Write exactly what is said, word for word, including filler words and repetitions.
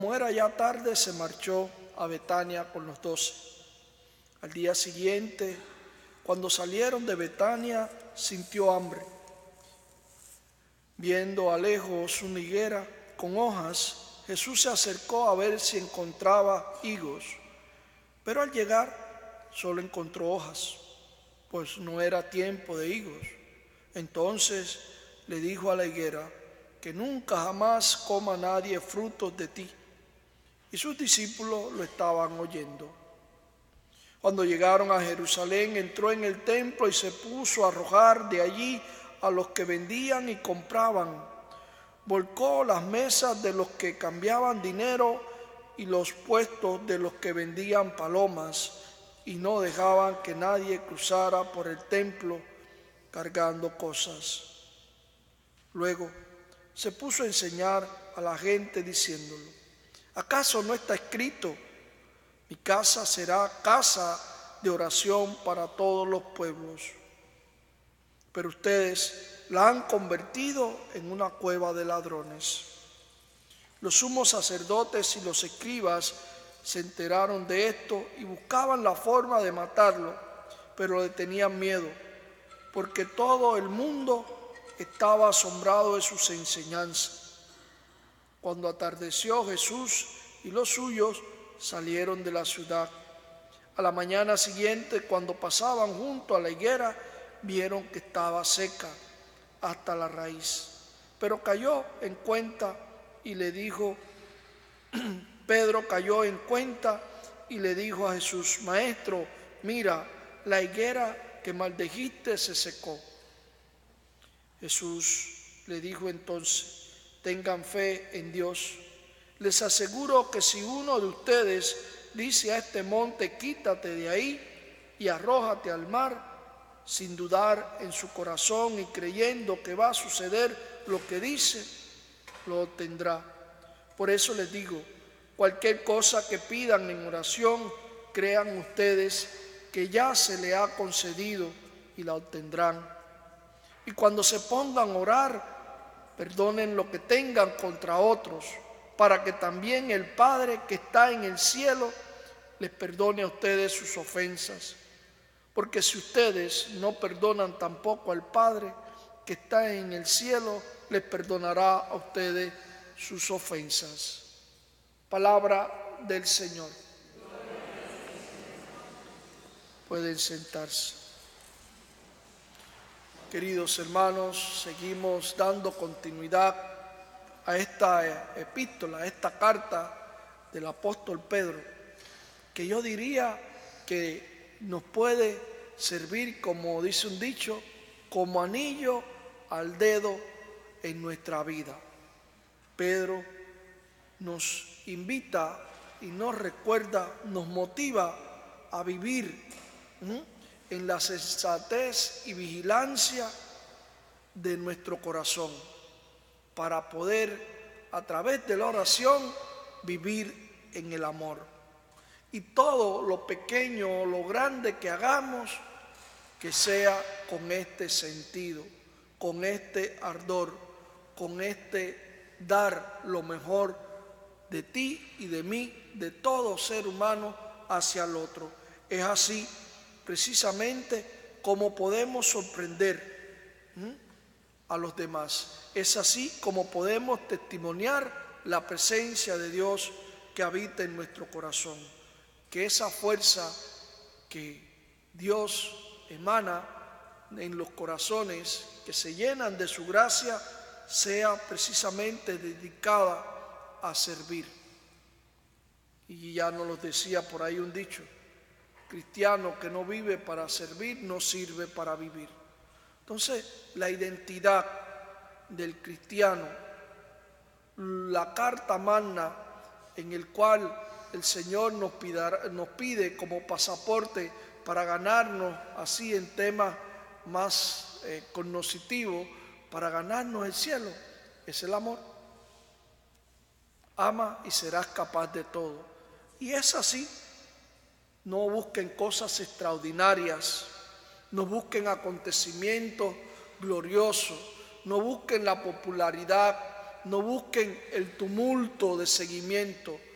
Como era ya tarde, se marchó a Betania con los doce. Al día siguiente, cuando salieron de Betania, sintió hambre. Viendo a lejos una higuera con hojas, Jesús se acercó a ver si encontraba higos, pero al llegar solo encontró hojas, pues no era tiempo de higos. Entonces le dijo a la higuera que nunca jamás coma nadie frutos de ti. Y sus discípulos lo estaban oyendo. Cuando llegaron a Jerusalén, entró en el templo y se puso a arrojar de allí a los que vendían y compraban. Volcó las mesas de los que cambiaban dinero y los puestos de los que vendían palomas, y no dejaban que nadie cruzara por el templo cargando cosas. Luego se puso a enseñar a la gente diciéndolo: ¿acaso no está escrito: mi casa será casa de oración para todos los pueblos? Pero ustedes la han convertido en una cueva de ladrones. Los sumos sacerdotes y los escribas se enteraron de esto y buscaban la forma de matarlo, pero le tenían miedo, porque todo el mundo estaba asombrado de sus enseñanzas. Cuando atardeció, Jesús y los suyos salieron de la ciudad. A la mañana siguiente, cuando pasaban junto a la higuera, vieron que estaba seca hasta la raíz. Pero cayó en cuenta y le dijo, Pedro cayó en cuenta y le dijo a Jesús: Maestro, mira, la higuera que maldijiste se secó. Jesús le dijo entonces: tengan fe en Dios. Les aseguro que si uno de ustedes dice a este monte: quítate de ahí y arrójate al mar, sin dudar en su corazón y creyendo que va a suceder lo que dice, lo obtendrá. Por eso les digo, cualquier cosa que pidan en oración, crean ustedes que ya se le ha concedido y la obtendrán. Y cuando se pongan a orar, perdonen lo que tengan contra otros, para que también el Padre que está en el cielo les perdone a ustedes sus ofensas. Porque si ustedes no perdonan tampoco al Padre que está en el cielo, les perdonará a ustedes sus ofensas. Palabra del Señor. Pueden sentarse. Queridos hermanos, seguimos dando continuidad a esta epístola, a esta carta del apóstol Pedro, que yo diría que nos puede servir, como dice un dicho, como anillo al dedo en nuestra vida. Pedro nos invita y nos recuerda, nos motiva a vivir ¿sí? en la sensatez y vigilancia de nuestro corazón, para poder a través de la oración vivir en el amor. Y todo lo pequeño o lo grande que hagamos, que sea con este sentido, con este ardor, con este dar lo mejor de ti y de mí, de todo ser humano hacia el otro. Es así precisamente como podemos sorprender ¿sí? a los demás. Es así como podemos testimoniar la presencia de Dios que habita en nuestro corazón. Que esa fuerza que Dios emana en los corazones que se llenan de su gracia sea precisamente dedicada a servir. Y ya nos lo decía por ahí un dicho: cristiano que no vive para servir no sirve para vivir. Entonces, la identidad del cristiano, la carta magna en el cual el Señor nos, pida, nos pide como pasaporte para ganarnos así en temas más eh, cognitivos, para ganarnos el cielo, es el amor. Ama y serás capaz de todo. Y es así. No busquen cosas extraordinarias, no busquen acontecimientos gloriosos, no busquen la popularidad, no busquen el tumulto de seguimiento,